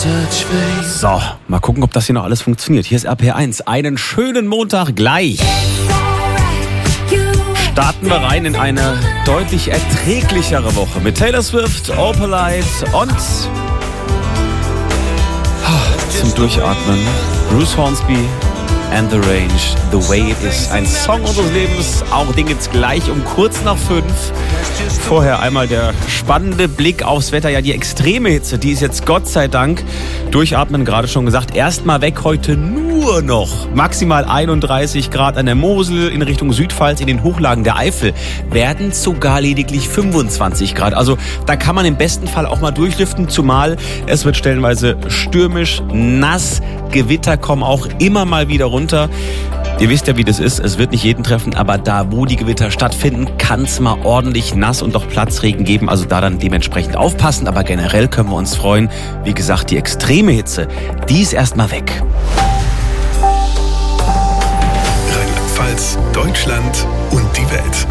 So, mal gucken, ob das hier noch alles funktioniert. Hier ist RPR1. Einen schönen Montag gleich. Starten wir rein in eine deutlich erträglichere Woche mit Taylor Swift, Opalite und zum Durchatmen Bruce Hornsby and the Range, The Way It Is. Ein Song unseres Lebens, auch den gibt's gleich um kurz nach 5. Vorher einmal der spannende Blick aufs Wetter. Ja, die extreme Hitze, die ist jetzt Gott sei Dank, durchatmen, gerade schon gesagt, erstmal weg. Heute nur noch maximal 31 Grad an der Mosel, in Richtung Südpfalz, in den Hochlagen der Eifel werden sogar lediglich 25 Grad. Also da kann man im besten Fall auch mal durchlüften, zumal es wird stellenweise stürmisch, nass, Gewitter kommen auch immer mal wieder runter. Ihr wisst ja, wie das ist. Es wird nicht jeden treffen, aber da, wo die Gewitter stattfinden, kann es mal ordentlich nass und auch Platzregen geben. Also da dann dementsprechend aufpassen. Aber generell können wir uns freuen. Wie gesagt, die extreme Hitze, die ist erstmal weg. Rheinland-Pfalz, Deutschland und die Welt.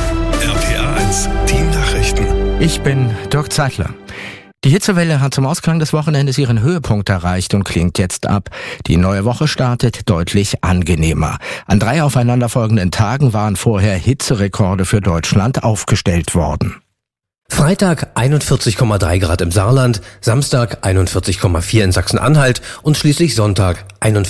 RPR1, die Nachrichten. Ich bin Dirk Zeitler. Die Hitzewelle hat zum Ausklang des Wochenendes ihren Höhepunkt erreicht und klingt jetzt ab. Die neue Woche startet deutlich angenehmer. An 3 aufeinanderfolgenden Tagen waren vorher Hitzerekorde für Deutschland aufgestellt worden. Freitag 41,3 Grad im Saarland, Samstag 41,4 in Sachsen-Anhalt und schließlich Sonntag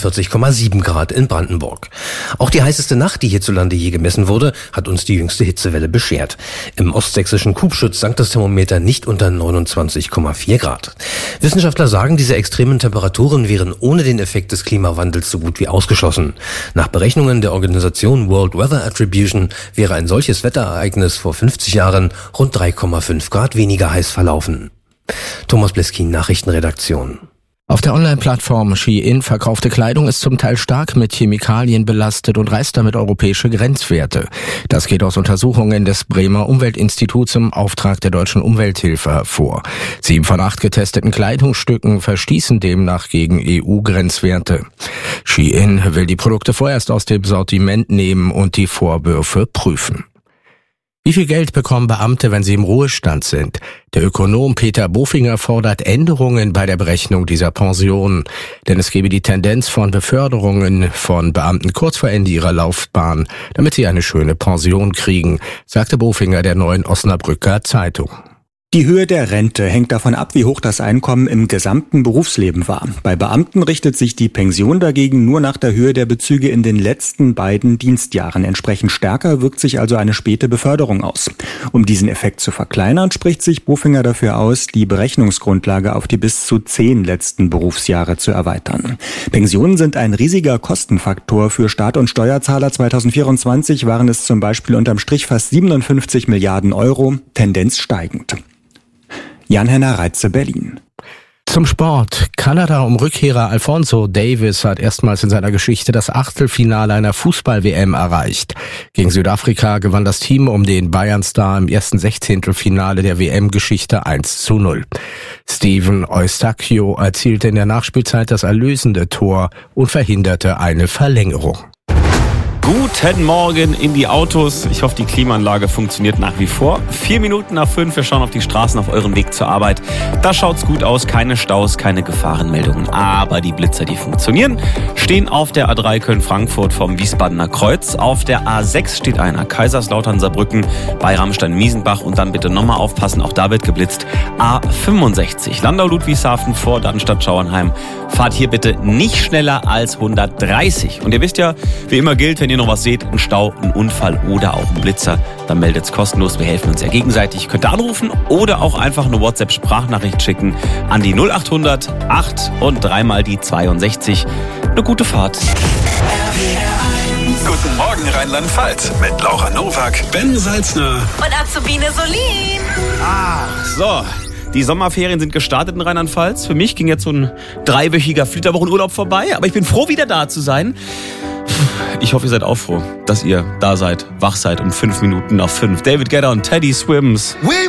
41,7 Grad in Brandenburg. Auch die heißeste Nacht, die hierzulande je gemessen wurde, hat uns die jüngste Hitzewelle beschert. Im ostsächsischen Kubschütz sank das Thermometer nicht unter 29,4 Grad. Wissenschaftler sagen, diese extremen Temperaturen wären ohne den Effekt des Klimawandels so gut wie ausgeschlossen. Nach Berechnungen der Organisation World Weather Attribution wäre ein solches Wetterereignis vor 50 Jahren rund 3,5 Grad weniger heiß verlaufen. Thomas Bleskin, Nachrichtenredaktion. Auf der Online-Plattform Shein verkaufte Kleidung ist zum Teil stark mit Chemikalien belastet und reißt damit europäische Grenzwerte. Das geht aus Untersuchungen des Bremer Umweltinstituts im Auftrag der Deutschen Umwelthilfe hervor. 7 von 8 getesteten Kleidungsstücken verstießen demnach gegen EU-Grenzwerte. Shein will die Produkte vorerst aus dem Sortiment nehmen und die Vorwürfe prüfen. Wie viel Geld bekommen Beamte, wenn sie im Ruhestand sind? Der Ökonom Peter Bofinger fordert Änderungen bei der Berechnung dieser Pensionen. Denn es gebe die Tendenz von Beförderungen von Beamten kurz vor Ende ihrer Laufbahn, damit sie eine schöne Pension kriegen, sagte Bofinger der Neuen Osnabrücker Zeitung. Die Höhe der Rente hängt davon ab, wie hoch das Einkommen im gesamten Berufsleben war. Bei Beamten richtet sich die Pension dagegen nur nach der Höhe der Bezüge in den letzten beiden Dienstjahren. Entsprechend stärker wirkt sich also eine späte Beförderung aus. Um diesen Effekt zu verkleinern, spricht sich Bofinger dafür aus, die Berechnungsgrundlage auf die bis zu 10 letzten Berufsjahre zu erweitern. Pensionen sind ein riesiger Kostenfaktor für Staat und Steuerzahler. 2024 waren es zum Beispiel unterm Strich fast 57 Milliarden Euro, Tendenz steigend. Jan-Henner Reitze, Berlin. Zum Sport. Kanada um Rückkehrer Alphonso Davies hat erstmals in seiner Geschichte das Achtelfinale einer Fußball-WM erreicht. Gegen Südafrika gewann das Team um den Bayern-Star im ersten Sechzehntelfinale der WM-Geschichte 1:0. Steven Eustáquio erzielte in der Nachspielzeit das erlösende Tor und verhinderte eine Verlängerung. Guten Morgen in die Autos. Ich hoffe, die Klimaanlage funktioniert nach wie vor. 4 Minuten nach 5. Wir schauen auf die Straßen auf eurem Weg zur Arbeit. Da schaut's gut aus. Keine Staus, keine Gefahrenmeldungen. Aber die Blitzer, die funktionieren, stehen auf der A3 Köln-Frankfurt vom Wiesbadener Kreuz. Auf der A6 steht einer. Kaiserslautern-Saarbrücken bei Rammstein-Miesenbach. Und dann bitte nochmal aufpassen. Auch da wird geblitzt. A65 Landau-Ludwigshafen vor Darmstadt-Schauernheim. Fahrt hier bitte nicht schneller als 130. Und ihr wisst ja, wie immer gilt, wenn ihr noch was seht, ein Stau, ein Unfall oder auch ein Blitzer, dann meldet's kostenlos. Wir helfen uns ja gegenseitig. Könnt ihr anrufen oder auch einfach eine WhatsApp-Sprachnachricht schicken an die 0800 8 und 3 mal die 62. Eine gute Fahrt. Guten Morgen Rheinland-Pfalz mit Laura Nowak, Ben Salzner und Azubine Solin. So. Die Sommerferien sind gestartet in Rheinland-Pfalz. Für mich ging jetzt so ein 3-wöchiger Flitterwochenurlaub vorbei, aber ich bin froh, wieder da zu sein. Ich hoffe, ihr seid auch froh, dass ihr da seid, wach seid um 5 Minuten nach 5. David Guetta und Teddy Swims.